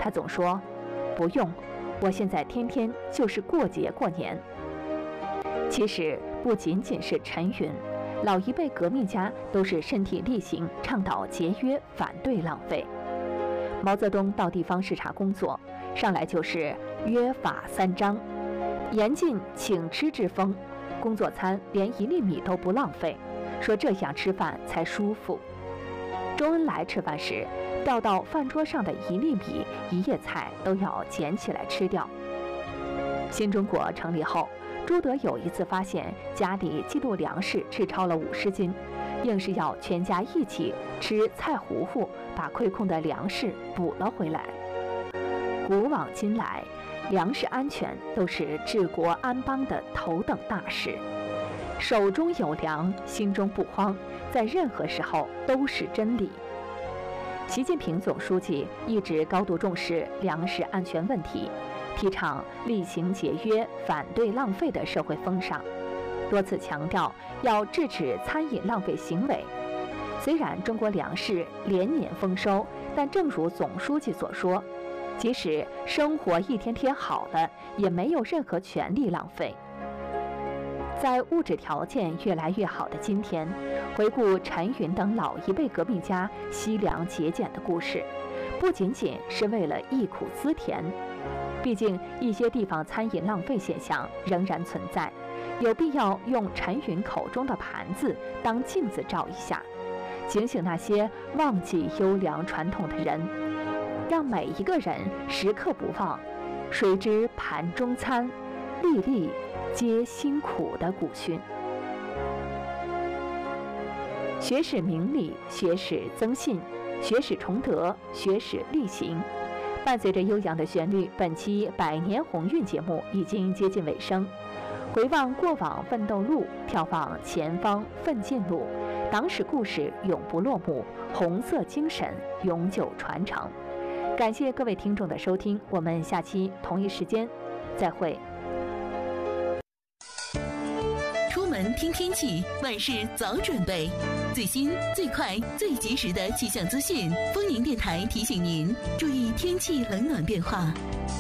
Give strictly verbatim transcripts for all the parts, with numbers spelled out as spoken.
他总说：“不用，我现在天天就是过节过年。”其实不仅仅是陈云，老一辈革命家都是身体力行，倡导节约，反对浪费。毛泽东到地方视察工作，上来就是约法三章，严禁请吃之风，工作餐连一粒米都不浪费，说这样吃饭才舒服。周恩来吃饭时，掉到饭桌上的一粒米、一叶菜都要捡起来吃掉。新中国成立后，朱德有一次发现家里几度粮食吃超了五十斤，硬是要全家一起吃菜糊糊，把亏空的粮食补了回来。古往今来，粮食安全都是治国安邦的头等大事。手中有粮，心中不慌，在任何时候都是真理。习近平总书记一直高度重视粮食安全问题，提倡厉行节约、反对浪费的社会风尚，多次强调要制止餐饮浪费行为。虽然中国粮食连年丰收，但正如总书记所说，即使生活一天天好了，也没有任何权利浪费。在物质条件越来越好的今天，回顾陈云等老一辈革命家惜粮节俭的故事，不仅仅是为了忆苦思甜。毕竟一些地方餐饮浪费现象仍然存在，有必要用陈云口中的盘子当镜子照一下，警醒那些忘记优良传统的人，让每一个人时刻不忘“谁知盘中餐，粒粒皆辛苦”的古训。学史明理，学史增信，学史崇德，学史力行。伴随着悠扬的旋律，本期百年鸿运节目已经接近尾声。回望过往奋斗路，眺望前方奋进路，党史故事永不落幕，红色精神永久传承。感谢各位听众的收听，我们下期同一时间再会。 出门听天气，万事早准备。最新、最快、最及时的气象资讯，丰宁电台提醒您注意天气冷暖变化。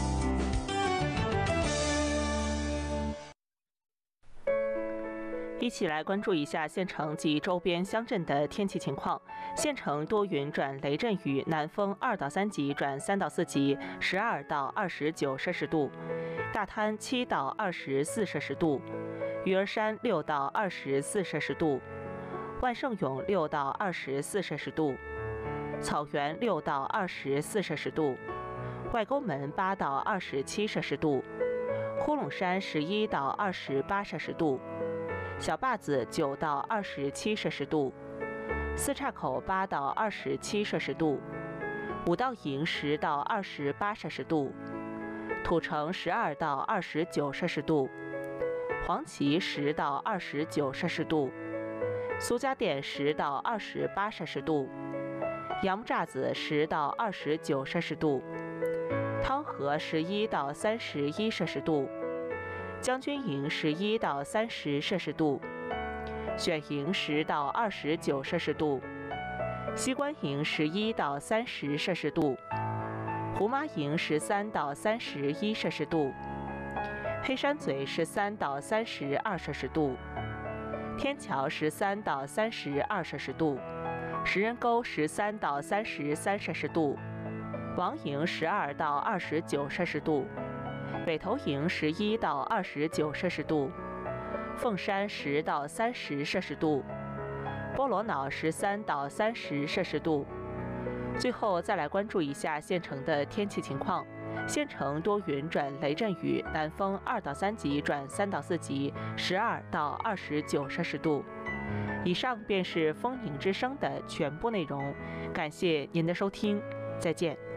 一起来关注一下县城及周边乡镇的天气情况。县城多云转雷阵雨，南风二到三级转三到四级，十二到二十九摄氏度；大滩七到二十四摄氏度，鱼儿山六到二十四摄氏度，万盛涌六到二十四摄氏度，草原六到二十四摄氏度，外沟门八到二十七摄氏度，呼隆山十一到二十八摄氏度，小坝子九到二十七摄氏度，四岔口八到二十七摄氏度，五道营十到二十八摄氏度，土城十二到二十九摄氏度，黄岐十到二十九摄氏度，苏家店十到二十八摄氏度，杨木栅子十到二十九摄氏度，汤河十一到三十一摄氏度，将军营十一到三十摄氏度，选营十到二十九摄氏度，西关营十一到三十摄氏度，胡麻营十三到三十一摄氏度，黑山嘴十三到三十二摄氏度，天桥十三到三十二摄氏度，石人沟十三到三十三摄氏度，王营十二到二十九摄氏度，北头营十一到二十九摄氏度，凤山十到三十摄氏度，波罗瑙十三到三十摄氏度。最后再来关注一下县城的天气情况。县城多云转雷阵雨，南风二到三级转三到四级，十二到二十九摄氏度。以上便是丰宁之声的全部内容，感谢您的收听，再见。